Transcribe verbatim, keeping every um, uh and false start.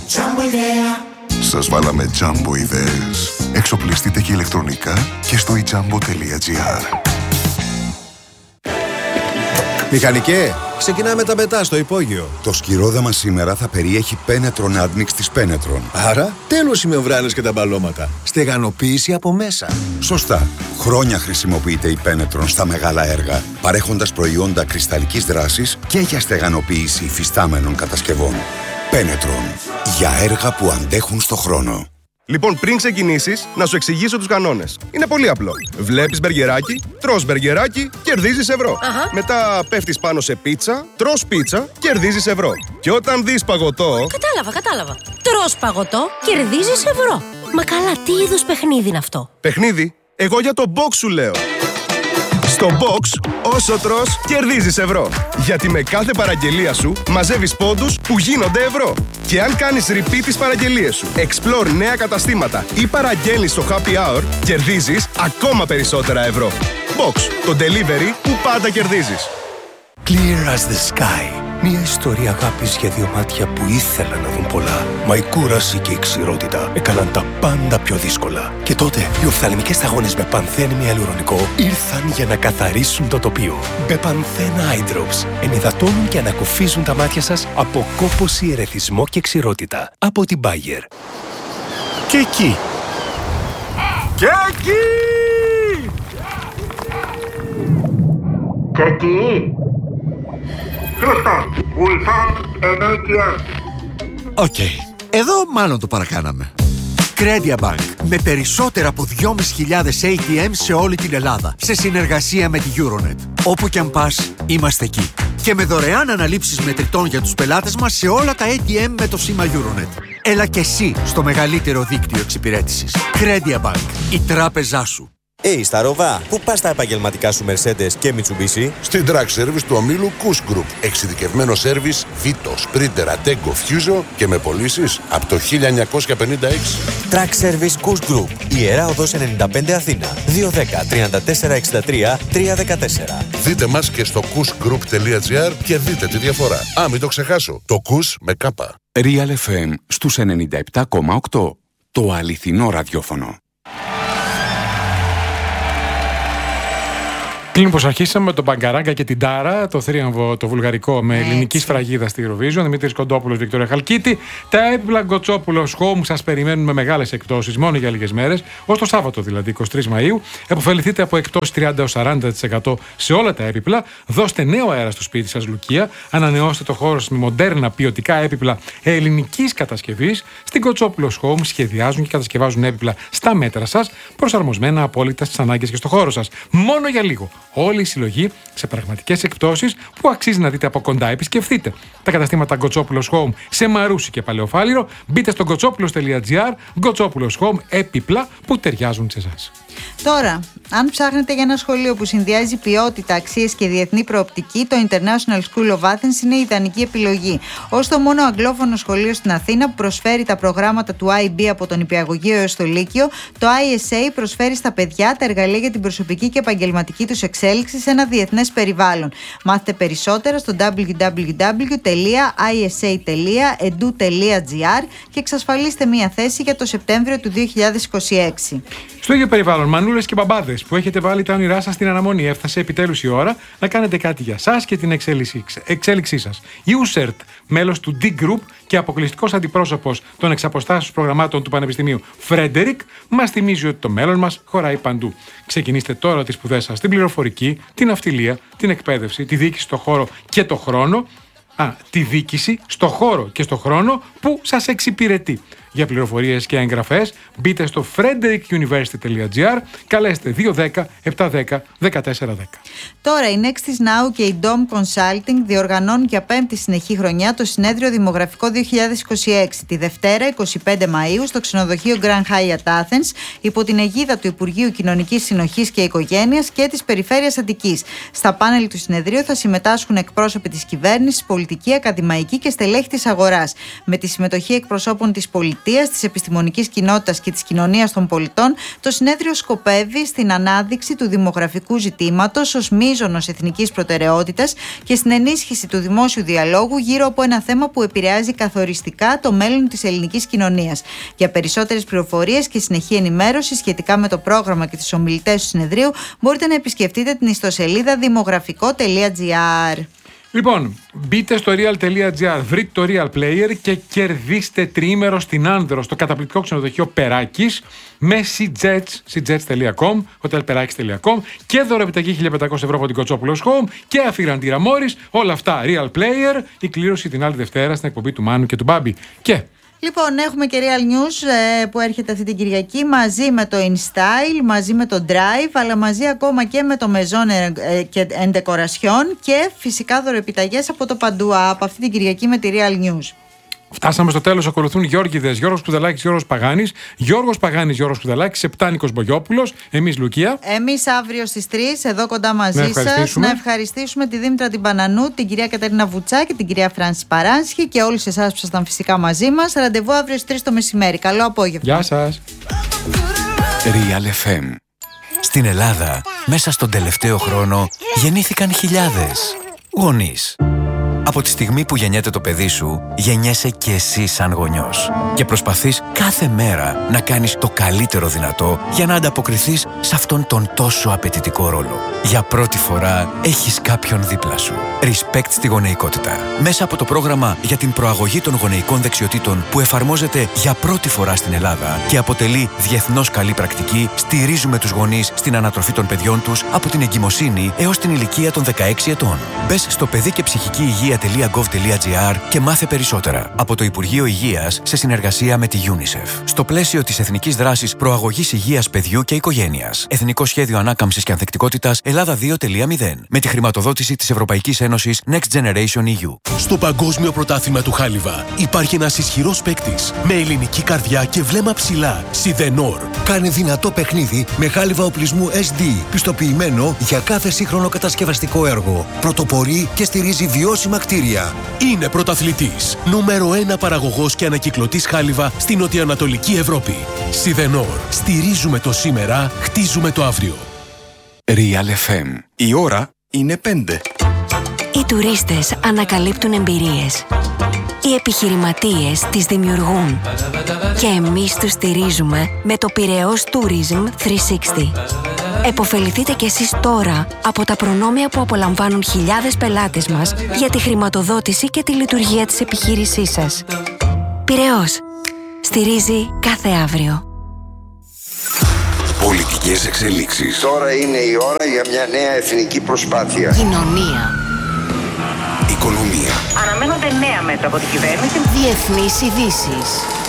Jumbo ιδέα. Σας βάλαμε Jumbo ιδέες. Εξοπλιστείτε και ηλεκτρονικά και στο i jumbo τελεία gr. Μηχανικέ, ξεκινάμε τα μετά στο υπόγειο. Το σκυρόδεμα σήμερα θα περιέχει Penetron Admix της Penetron. Άρα, τέλος οι μεμβράνες και τα μπαλώματα. Στεγανοποίηση από μέσα. Σωστά. Χρόνια χρησιμοποιείται η Penetron στα μεγάλα έργα, παρέχοντας προϊόντα κρυσταλλικής δράσης και για στεγανοποίηση υφιστάμενων κατασκευών. Penetron. Για έργα που αντέχουν στο χρόνο. Λοιπόν, πριν ξεκινήσεις, να σου εξηγήσω τους κανόνες. Είναι πολύ απλό. Βλέπεις μπεργκεράκι, τρως μπεργκεράκι, κερδίζεις ευρώ. Αχα. Μετά πέφτεις πάνω σε πίτσα, τρως πίτσα, κερδίζεις ευρώ. Και όταν δεις παγωτό... Κατάλαβα, κατάλαβα. Τρως παγωτό, κερδίζεις ευρώ. Μα καλά, τι είδους παιχνίδι είναι αυτό? Παιχνίδι? Εγώ για το box σου λέω. Στο box, όσο τρως, κερδίζεις ευρώ. Γιατί με κάθε παραγγελία σου μαζεύεις πόντους που γίνονται ευρώ. Και αν κάνεις repeat τις παραγγελίες σου, explore νέα καταστήματα ή παραγγέλνεις στο happy hour, κερδίζεις ακόμα περισσότερα ευρώ. Box, το delivery που πάντα κερδίζεις. Clear as the sky. Μια ιστορία αγάπης για δύο μάτια που ήθελαν να δουν πολλά. Μα η κούραση και η ξηρότητα έκαναν τα πάντα πιο δύσκολα. Και τότε οι οφθαλμικές σταγόνες Μπεπανθέν με ιαλουρονικό ήρθαν για να καθαρίσουν το τοπίο. Μπεπανθέν Eye Drops ενυδατώνουν και ανακουφίζουν τα μάτια σας από κόπωση, ερεθισμό και ξηρότητα. Από την Bayer. Και εκεί. Και εκεί. Και εκεί. Χρήστο, Ulsan εν έι τι εμ. Οκ, εδώ μάλλον το παρακάναμε. Credia Bank, με περισσότερα από δυόμισι χιλιάδες έι τι εμ σε όλη την Ελλάδα, σε συνεργασία με τη Euronet. Όπου κι αν πας, είμαστε εκεί. Και με δωρεάν αναλήψεις μετρητών για τους πελάτες μας σε όλα τα έι τι εμ με το σήμα Euronet. Έλα και εσύ στο μεγαλύτερο δίκτυο εξυπηρέτησης. Credia Bank, η τράπεζά σου. Hey, στα Ροβά, πού πας τα επαγγελματικά σου Mercedes και Mitsubishi? Στην Track Service του ομίλου Kuss Group. Εξειδικευμένο σέρβις Vito, Sprinter, Attego, Fuso και με πωλήσεις από το χίλια εννιακόσια πενήντα έξι. Track Service Kuss Group. Ιερά Οδός ενενήντα πέντε Αθήνα. δύο ένα μηδέν, τρία τέσσερα έξι τρία, τρία ένα τέσσερα. Δείτε μας και στο kuss group τελεία gr και δείτε τη διαφορά. Α, μην το ξεχάσω. Το Kuss με κάπα. Real εφ εμ στους ενενήντα επτά κόμμα οκτώ. Το αληθινό ραδιόφωνο. Κλείνω πως αρχίσαμε με τον Μπαγκαράγκα και την Τάρα, το θρίαμβο το βουλγαρικό με ελληνική σφραγίδα στη Eurovision. Δημήτρης Κοντόπουλος, Βικτόρια Χαλκίτη. Τα έπιπλα Γκοτσόπουλος Home σας περιμένουν με μεγάλες εκπτώσεις μόνο για λίγες μέρες, ως το Σάββατο δηλαδή, εικοστή τρίτη Μαΐου. Εποφεληθείτε από εκπτώσεις τριάντα έως σαράντα τοις εκατό σε όλα τα έπιπλα. Δώστε νέο αέρα στο σπίτι σας, Λουκία. Ανανεώστε το χώρο σας με μοντέρνα ποιοτικά έπιπλα ελληνικής κατασκευής. Στην Γκοτσόπουλος Home σχεδιάζουν και κατασκευάζουν έπιπλα στα μέτρα σας, προσαρμοσμένα απόλυτα στις ανάγκες και στο χώρο σας. Μόνο για λίγο. Όλη η συλλογή σε πραγματικές εκπτώσεις που αξίζει να δείτε από κοντά. Επισκεφτείτε τα καταστήματα Γκοτσόπουλος Home σε Μαρούσι και Παλαιοφάλιρο. Μπείτε στο γκοτσόπουλος τελεία gr. Γκοτσόπουλος Home, έπιπλα που ταιριάζουν σε εσάς. Τώρα, αν ψάχνετε για ένα σχολείο που συνδυάζει ποιότητα, αξίες και διεθνή προοπτική, το International School of Athens είναι η ιδανική επιλογή. Ως το μόνο αγγλόφωνο σχολείο στην Αθήνα που προσφέρει τα προγράμματα του άι μπι από τον νηπιαγωγείο έως το Λύκειο, το άι ες έι προσφέρει στα παιδιά τα εργαλεία για την προσωπική και επαγγελματική τους εξέλιξη σε ένα διεθνές περιβάλλον. Μάθετε περισσότερα στο double-u double-u double-u τελεία άι ες έι τελεία ι ντι γιου τελεία τζι άρ και εξασφαλίστε μία θέση για το Σεπτέμβριο του δύο χιλιάδες είκοσι έξι. Στο ίδιο περιβάλλον, μανούλες και μπαμπάδες που έχετε βάλει τα όνειρά σας στην αναμονή, έφτασε επιτέλους η ώρα να κάνετε κάτι για σας και την εξέλιξή, εξέλιξή σας. Η Ουσέρτ, μέλος του D-Group και αποκλειστικός αντιπρόσωπος των εξαποστάσεως προγραμμάτων του Πανεπιστημίου Φρέντερικ, μας θυμίζει ότι το μέλλον μας χωράει παντού. Ξεκινήστε τώρα τις σπουδές σας στην πληροφορική, την ναυτιλία, την εκπαίδευση, τη διοίκηση στο χώρο και το χρόνο. Α, τη διοίκηση στο χώρο και στο χρόνο που σας εξυπηρετεί. Για πληροφορίες και εγγραφές μπείτε στο frederick university τελεία gr, καλέστε δύο ένα μηδέν επτά ένα μηδέν ένα τέσσερα ένα μηδέν. Τώρα η Nextis Now και η Dom Consulting διοργανώνουν για πέμπτη συνεχή χρονιά το συνέδριο δημογραφικό δύο χιλιάδες είκοσι έξι τη Δευτέρα εικοστή πέμπτη Μαΐου στο ξενοδοχείο Grand Hyatt Athens υπό την αιγίδα του Υπουργείου Κοινωνικής Συνοχής και Οικογένειας και της Περιφέρειας Αττικής. Στα πάνελ του συνεδρίου θα συμμετάσχουν εκπρόσωποι της κυβέρνησης, πολιτική, ακαδημαϊκή και στελέχη της αγοράς. Με τη συμμετοχή εκπροσώπων της πολιτικής Πολιτείας, της επιστημονικής κοινότητας και της κοινωνίας των πολιτών, το συνέδριο σκοπεύει στην ανάδειξη του δημογραφικού ζητήματος ως μείζωνος εθνικής προτεραιότητας και στην ενίσχυση του δημόσιου διαλόγου γύρω από ένα θέμα που επηρεάζει καθοριστικά το μέλλον της ελληνικής κοινωνίας. Για περισσότερες πληροφορίες και συνεχή ενημέρωση σχετικά με το πρόγραμμα και τους ομιλητές του συνεδρίου, μπορείτε να επισκεφτείτε την ιστοσελίδα δημογραφικό τελεία τζι άρ. Λοιπόν, μπείτε στο real τελεία τζι άρ, βρείτε το Real Player και κερδίστε τριήμερο στην Άνδρο, στο καταπληκτικό ξενοδοχείο Περάκης, με SeaJets, seajets τελεία com, hotelperakis τελεία com και δωρεοπιταγή χίλια πεντακόσια ευρώ από την Κοτσόπουλος Home και αφιεραντήρα Μόρις. Όλα αυτά Real Player, η κλήρωση την άλλη Δευτέρα στην εκπομπή του Μάνου και του Μπάμπη. Και λοιπόν, έχουμε και Real News ε, που έρχεται αυτή την Κυριακή μαζί με το InStyle, μαζί με το Drive, αλλά μαζί ακόμα και με το Maison και Decoration και φυσικά δωρεοπιταγές από το Παντού από αυτή την Κυριακή με τη Real News. Φτάσαμε στο τέλος. Ακολουθούν Γιώργηδες, Γιώργος Κουδελάκης, Γιώργος Παγάνης. Γιώργος Παγάνης, Γιώργος Κουδελάκης, Επτάνικος Μπογιόπουλος. Εμείς Λουκία. Εμείς αύριο στις τρεις εδώ κοντά μαζί σας. Να ευχαριστήσουμε τη Δήμητρα την Πανανού, την κυρία Κατερίνα Βουτσά και την κυρία Φράνση Παράσχη και όλους εσάς που ήσασταν φυσικά μαζί μας. Ραντεβού αύριο στις τρεις το μεσημέρι. Καλό απόγευμα. Γεια σας. Real εφ εμ. Στην Ελλάδα, μέσα στον τελευταίο χρόνο, γεννήθηκαν χιλιάδες γονείς. Από τη στιγμή που γεννιέται το παιδί σου, γεννιέσαι και εσύ σαν γονιός. Και προσπαθείς κάθε μέρα να κάνεις το καλύτερο δυνατό για να ανταποκριθείς σε αυτόν τον τόσο απαιτητικό ρόλο. Για πρώτη φορά έχεις κάποιον δίπλα σου. Respect στη γονεϊκότητα. Μέσα από το πρόγραμμα για την προαγωγή των γονεϊκών δεξιοτήτων που εφαρμόζεται για πρώτη φορά στην Ελλάδα και αποτελεί διεθνώς καλή πρακτική, στηρίζουμε τους γονείς στην ανατροφή των παιδιών τους από την εγκυμοσύνη έως την ηλικία των δεκαέξι ετών. Μπες στο παιδί και ψυχική υγεία τελεία γκοβ τελεία τζι άρ και μάθε περισσότερα από το Υπουργείο Υγείας σε συνεργασία με τη UNICEF. Στο πλαίσιο της Εθνικής Δράσης Προαγωγής Υγείας Παιδιού και Οικογένειας. Εθνικό Σχέδιο Ανάκαμψης και Ανθεκτικότητας Ελλάδα δύο τελεία μηδέν. Με τη χρηματοδότηση της Ευρωπαϊκής Ένωσης Next Generation ι γιου. Στο Παγκόσμιο Πρωτάθλημα του Χάλιβα υπάρχει ένας ισχυρός παίκτης με ελληνική καρδιά και βλέμμα ψηλά. Σιδενόρ. Κάνε δυνατό παιχνίδι με χάλιβα οπλισμού ες ντι, πιστοποιημένο για κάθε σύγχρονο κατασκευαστικό έργο. Πρωτοπορεί και στηρίζει βιώσιμα κτίρια. Είναι πρωταθλητής. Νούμερο ένα παραγωγός και ανακυκλωτής χάλιβα στην νοτιοανατολική Ευρώπη. Σιδενόρ. Στηρίζουμε το σήμερα, χτίζουμε το αύριο. Real εφ εμ. Η ώρα είναι πέντε. Οι τουρίστες ανακαλύπτουν εμπειρίες. Οι επιχειρηματίες τις δημιουργούν. Και εμείς τους στηρίζουμε με το Πειραιώς Tourism τριακόσια εξήντα. Εποφεληθείτε κι εσείς τώρα από τα προνόμια που απολαμβάνουν χιλιάδες πελάτες μας για τη χρηματοδότηση και τη λειτουργία της επιχείρησής σας. Πειραιώς. Στηρίζει κάθε αύριο. Πολιτικές εξελίξεις. Τώρα είναι η ώρα για μια νέα εθνική προσπάθεια. Κοινωνία. Οικονομία. Αναμένονται νέα μέτρα από την κυβέρνηση. Διεθνείς ειδήσεις.